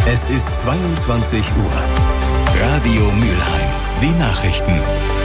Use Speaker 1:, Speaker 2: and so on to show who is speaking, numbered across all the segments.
Speaker 1: Es ist 22 Uhr. Radio Mülheim. Die Nachrichten.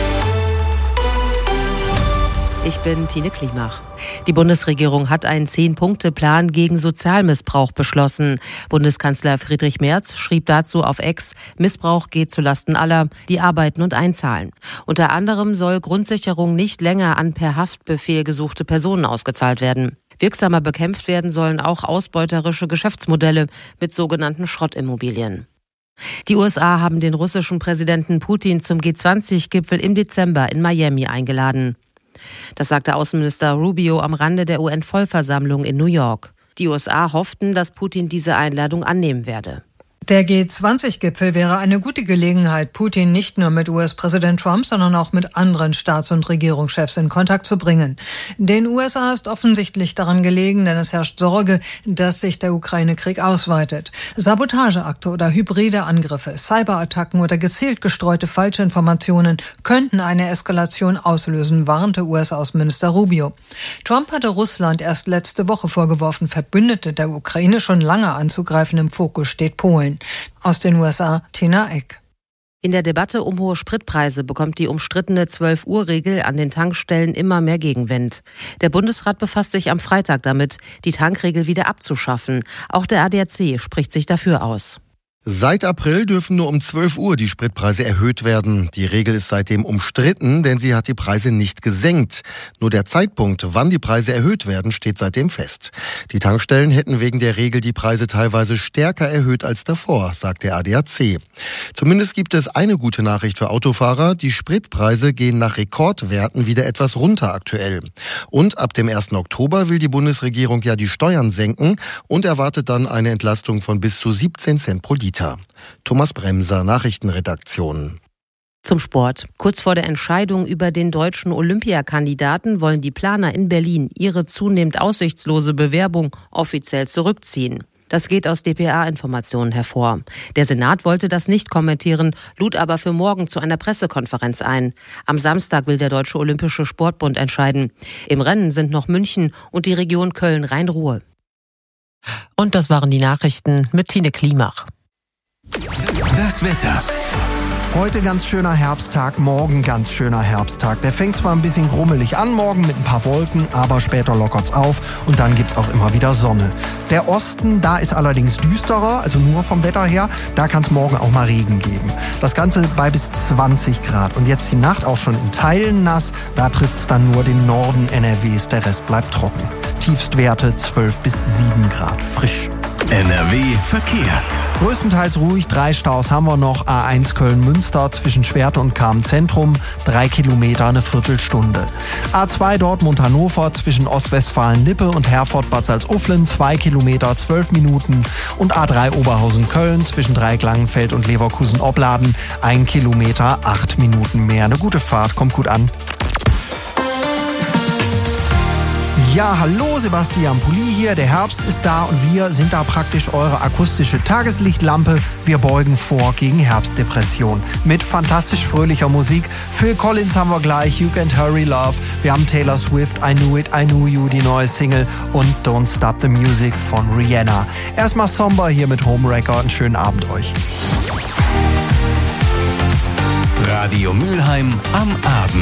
Speaker 2: Ich bin Tine Klimach. Die Bundesregierung hat einen 10-Punkte-Plan gegen Sozialmissbrauch beschlossen. Bundeskanzler Friedrich Merz schrieb dazu auf X: Missbrauch geht zulasten aller, die arbeiten und einzahlen. Unter anderem soll Grundsicherung nicht länger an per Haftbefehl gesuchte Personen ausgezahlt werden. Wirksamer bekämpft werden sollen auch ausbeuterische Geschäftsmodelle mit sogenannten Schrottimmobilien. Die USA haben den russischen Präsidenten Putin zum G20-Gipfel im Dezember in Miami eingeladen. Das sagte Außenminister Rubio am Rande der UN-Vollversammlung in New York. Die USA hofften, dass Putin diese Einladung annehmen werde.
Speaker 3: Der G20-Gipfel wäre eine gute Gelegenheit, Putin nicht nur mit US-Präsident Trump, sondern auch mit anderen Staats- und Regierungschefs in Kontakt zu bringen. Den USA ist offensichtlich daran gelegen, denn es herrscht Sorge, dass sich der Ukraine-Krieg ausweitet. Sabotageakte oder hybride Angriffe, Cyberattacken oder gezielt gestreute Falschinformationen könnten eine Eskalation auslösen, warnte US-Außenminister Rubio. Trump hatte Russland erst letzte Woche vorgeworfen, Verbündete der Ukraine schon lange anzugreifen. Im Fokus steht Polen. Aus den USA, Tina Eck.
Speaker 2: In der Debatte um hohe Spritpreise bekommt die umstrittene 12-Uhr-Regel an den Tankstellen immer mehr Gegenwind. Der Bundesrat befasst sich am Freitag damit, die Tankregel wieder abzuschaffen. Auch der ADAC spricht sich dafür aus.
Speaker 4: Seit April dürfen nur um 12 Uhr die Spritpreise erhöht werden. Die Regel ist seitdem umstritten, denn sie hat die Preise nicht gesenkt. Nur der Zeitpunkt, wann die Preise erhöht werden, steht seitdem fest. Die Tankstellen hätten wegen der Regel die Preise teilweise stärker erhöht als davor, sagt der ADAC. Zumindest gibt es eine gute Nachricht für Autofahrer. Die Spritpreise gehen nach Rekordwerten wieder etwas runter aktuell. Und ab dem 1. Oktober will die Bundesregierung ja die Steuern senken und erwartet dann eine Entlastung von bis zu 17 Cent pro Liter. Thomas Bremser, Nachrichtenredaktion.
Speaker 2: Zum Sport. Kurz vor der Entscheidung über den deutschen Olympiakandidaten wollen die Planer in Berlin ihre zunehmend aussichtslose Bewerbung offiziell zurückziehen. Das geht aus dpa-Informationen hervor. Der Senat wollte das nicht kommentieren, lud aber für morgen zu einer Pressekonferenz ein. Am Samstag will der Deutsche Olympische Sportbund entscheiden. Im Rennen sind noch München und die Region Köln-Rhein-Ruhr. Und das waren die Nachrichten mit Tine Klimach.
Speaker 1: Das Wetter.
Speaker 5: Heute ganz schöner Herbsttag, morgen ganz schöner Herbsttag. Der fängt zwar ein bisschen grummelig an, morgen mit ein paar Wolken, aber später lockert's auf und dann gibt's auch immer wieder Sonne. Der Osten, da ist allerdings düsterer, also nur vom Wetter her, da kann's morgen auch mal Regen geben. Das Ganze bei bis 20 Grad und jetzt die Nacht auch schon in Teilen nass, da trifft's dann nur den Norden NRWs, der Rest bleibt trocken. Tiefstwerte 12 bis 7 Grad, frisch.
Speaker 1: NRW Verkehr.
Speaker 5: Größtenteils ruhig, 3 Staus haben wir noch. A1 Köln-Münster zwischen Schwerte und Cham-Zentrum, 3 Kilometer, eine Viertelstunde. A2 Dortmund-Hannover zwischen Ostwestfalen-Lippe und Herford-Bad Salzuflen, 2 Kilometer, 12 Minuten. Und A3 Oberhausen-Köln zwischen Dreieck-Langenfeld und Leverkusen-Opladen, 1 Kilometer, 8 Minuten mehr. Eine gute Fahrt, kommt gut an. Ja, hallo, Sebastian Pulli hier. Der Herbst ist da und wir sind da praktisch eure akustische Tageslichtlampe. Wir beugen vor gegen Herbstdepression. Mit fantastisch fröhlicher Musik. Phil Collins haben wir gleich, You Can't Hurry Love. Wir haben Taylor Swift, I Knew It, I Knew You, die neue Single. Und Don't Stop the Music von Rihanna. Erstmal Somber hier mit Homewrecker. Einen schönen Abend euch.
Speaker 1: Radio Mülheim am Abend.